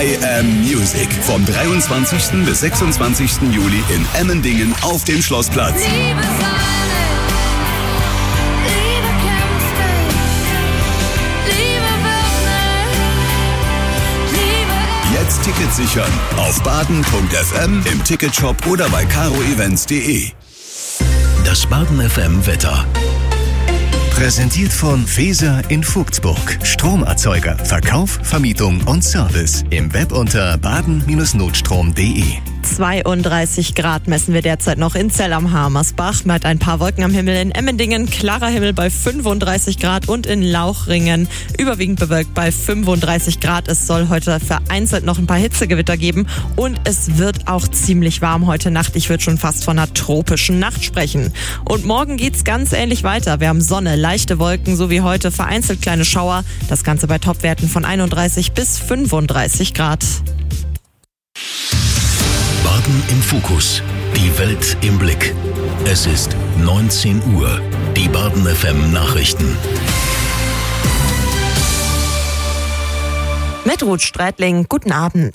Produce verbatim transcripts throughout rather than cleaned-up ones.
I Am Music. Vom dreiundzwanzigsten bis sechsundzwanzigsten Juli in Emmendingen auf dem Schlossplatz. Liebe Sahne, Liebe kämpft nicht, Liebe wird nicht, Liebe... Jetzt Tickets sichern auf baden punkt f m, im Ticketshop oder bei caro events punkt de. Das Baden F M Wetter. Präsentiert von Feser in Vogtsburg. Stromerzeuger, Verkauf, Vermietung und Service. Im Web unter baden Notstrom punkt de. zweiunddreißig Grad messen wir derzeit noch in Zell am Hamersbach. Mit ein paar Wolken am Himmel in Emmendingen. Klarer Himmel bei fünfunddreißig Grad und in Lauchringen überwiegend bewölkt bei fünfunddreißig Grad. Es soll heute vereinzelt noch ein paar Hitzegewitter geben und es wird auch ziemlich warm heute Nacht. Ich würde schon fast von einer tropischen Nacht sprechen. Und morgen geht's ganz ähnlich weiter. Wir haben Sonne, leichte Wolken, so wie heute vereinzelt kleine Schauer. Das Ganze bei Topwerten von einunddreißig bis fünfunddreißig Grad. Baden im Fokus. Die Welt im Blick. Es ist neunzehn Uhr. Die Baden F M Nachrichten. Mit Ruth Strätling, guten Abend.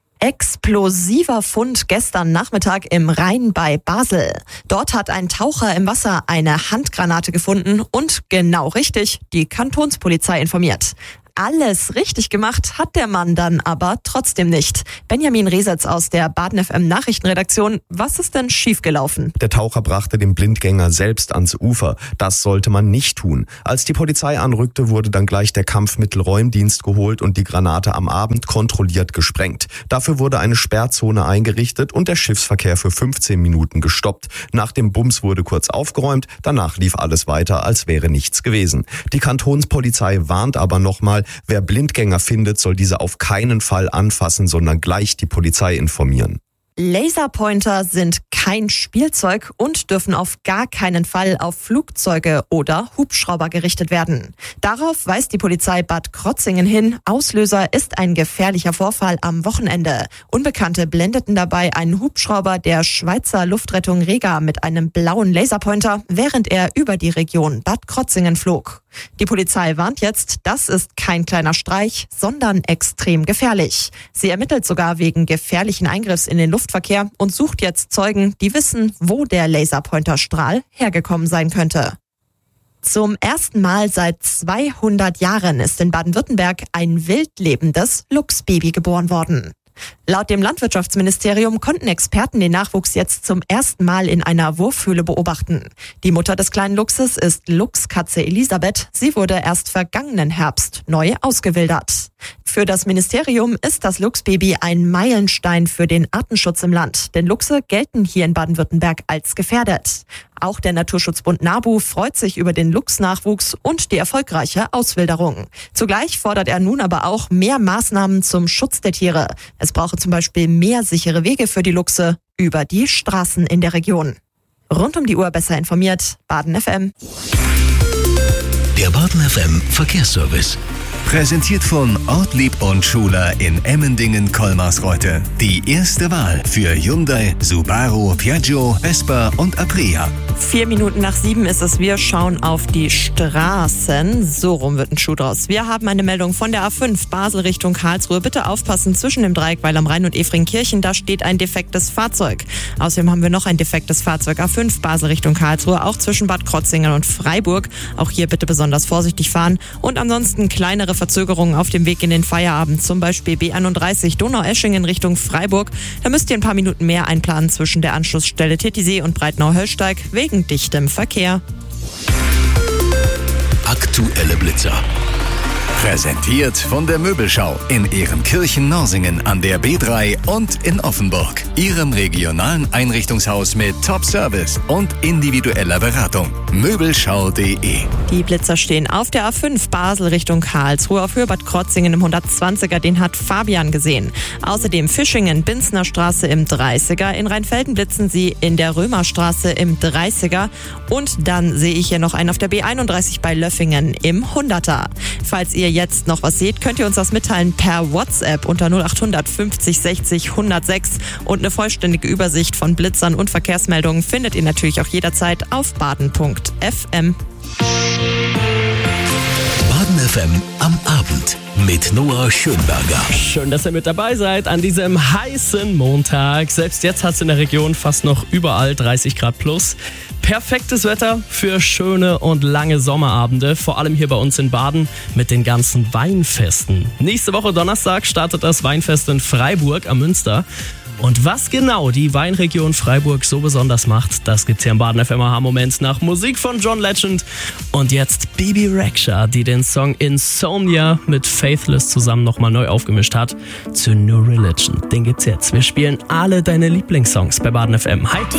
Explosiver Fund gestern Nachmittag im Rhein bei Basel. Dort hat ein Taucher im Wasser eine Handgranate gefunden und genau richtig die Kantonspolizei informiert. Alles richtig gemacht hat der Mann dann aber trotzdem nicht. Benjamin Resetz aus der Baden F M Nachrichtenredaktion. Was ist denn schiefgelaufen? Der Taucher brachte den Blindgänger selbst ans Ufer. Das sollte man nicht tun. Als die Polizei anrückte, wurde dann gleich der Kampfmittelräumdienst geholt und die Granate am Abend kontrolliert gesprengt. Dafür wurde eine Sperrzone eingerichtet und der Schiffsverkehr für fünfzehn Minuten gestoppt. Nach dem Bums wurde kurz aufgeräumt, danach lief alles weiter, als wäre nichts gewesen. Die Kantonspolizei warnt aber nochmal, wer Blindgänger findet, soll diese auf keinen Fall anfassen, sondern gleich die Polizei informieren. Laserpointer sind kein Spielzeug und dürfen auf gar keinen Fall auf Flugzeuge oder Hubschrauber gerichtet werden. Darauf weist die Polizei Bad Krotzingen hin. Auslöser ist ein gefährlicher Vorfall am Wochenende. Unbekannte blendeten dabei einen Hubschrauber der Schweizer Luftrettung Rega mit einem blauen Laserpointer, während er über die Region Bad Krotzingen flog. Die Polizei warnt jetzt, das ist kein kleiner Streich, sondern extrem gefährlich. Sie ermittelt sogar wegen gefährlichen Eingriffs in den Luftverkehr und sucht jetzt Zeugen, die wissen, wo der Laserpointerstrahl hergekommen sein könnte. Zum ersten Mal seit zweihundert Jahren ist in Baden-Württemberg ein wildlebendes Luchsbaby geboren worden. Laut dem Landwirtschaftsministerium konnten Experten den Nachwuchs jetzt zum ersten Mal in einer Wurfhöhle beobachten. Die Mutter des kleinen Luchses ist Luchskatze Elisabeth. Sie wurde erst vergangenen Herbst neu ausgewildert. Für das Ministerium ist das Luchsbaby ein Meilenstein für den Artenschutz im Land. Denn Luchse gelten hier in Baden-Württemberg als gefährdet. Auch der Naturschutzbund NABU freut sich über den Luchsnachwuchs und die erfolgreiche Auswilderung. Zugleich fordert er nun aber auch mehr Maßnahmen zum Schutz der Tiere. Es brauche zum Beispiel mehr sichere Wege für die Luchse über die Straßen in der Region. Rund um die Uhr besser informiert, Baden F M. Der Baden F M Verkehrsservice. Präsentiert von Ortlieb und Schuler in Emmendingen-Kolmarsreuth. Die erste Wahl für Hyundai, Subaru, Piaggio, Vespa und Aprilia. Vier Minuten nach sieben ist es. Wir schauen auf die Straßen. So rum wird ein Schuh draus. Wir haben eine Meldung von der A fünf Basel Richtung Karlsruhe. Bitte aufpassen zwischen dem Dreieck Weil am Rhein und Efringkirchen. Da steht ein defektes Fahrzeug. Außerdem haben wir noch ein defektes Fahrzeug. A fünf Basel Richtung Karlsruhe. Auch zwischen Bad Krotzingen und Freiburg. Auch hier bitte besonders vorsichtig fahren. Und ansonsten kleinere Verzögerungen auf dem Weg in den Feierabend. Zum Beispiel B einunddreißig Donaueschingen Richtung Freiburg. Da müsst ihr ein paar Minuten mehr einplanen zwischen der Anschlussstelle Titisee und Breitnau-Höllsteig wegen dichtem Verkehr. Aktuelle Blitzer. Präsentiert von der Möbelschau in Ehrenkirchen-Norsingen an der B drei und in Offenburg. Ihrem regionalen Einrichtungshaus mit Top-Service und individueller Beratung. Möbelschau punkt de. Die Blitzer stehen auf der A fünf Basel Richtung Karlsruhe auf Höhe Bad Krotzingen im hundertzwanziger. Den hat Fabian gesehen. Außerdem Fischingen, Binzner Straße im dreißiger. In Rheinfelden blitzen sie in der Römerstraße im dreißiger. Und dann sehe ich hier noch einen auf der B einunddreißig bei Löffingen im hunderter. Falls ihr jetzt noch was seht, könnt ihr uns das mitteilen per WhatsApp unter null achthundert fünfzig sechzig hundertsechs. Und eine vollständige Übersicht von Blitzern und Verkehrsmeldungen findet ihr natürlich auch jederzeit auf baden punkt f m. Baden F M am Abend. mit Noah Schönberger. Schön, dass ihr mit dabei seid an diesem heißen Montag. Selbst jetzt hat es in der Region fast noch überall dreißig Grad plus. Perfektes Wetter für schöne und lange Sommerabende, vor allem hier bei uns in Baden mit den ganzen Weinfesten. Nächste Woche Donnerstag startet das Weinfest in Freiburg am Münster. Und was genau die Weinregion Freiburg so besonders macht, das gibt's hier im Baden F M A H-Moment nach Musik von John Legend. Und jetzt Bibi Rexha, die den Song Insomnia mit Faithless zusammen nochmal neu aufgemischt hat zu New Religion. Den gibt's jetzt. Wir spielen alle deine Lieblingssongs bei Baden F M. Hi!